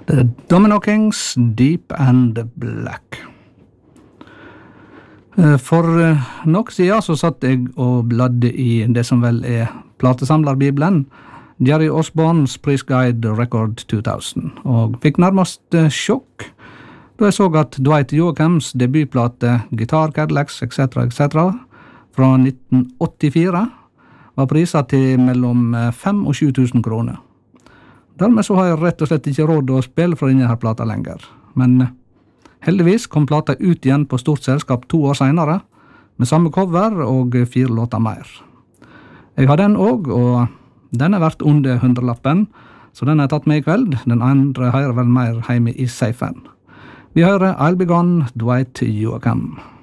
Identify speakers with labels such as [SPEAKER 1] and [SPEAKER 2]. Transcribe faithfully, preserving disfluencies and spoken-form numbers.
[SPEAKER 1] The Domino Kings, Deep and Black. For nok siden så satt jeg og bladde i det som vel er platesamlerbibelen, Jerry Osborne's Priest Guide Record two thousand, og fikk nærmest sjokk da jeg så at Dwight Yoakams debutplate Guitar Cadillacs et cetera et cetera fra nitten åttifire var priset til mellom fem og sju tusen kroner. Dermed så har jeg rett og slett ikke råd å spille for denne her plata lenger, men heldigvis kom plata ut igjen på stort selskap to år senere, med samme cover og fire låter mer. Jeg har den også, og den er verdt under hundrelappen, så den har jeg tatt med i kveld. Den andre hører vel mer hjemme i safen. Vi hører I'll Be Gone, Dwight Yoakam.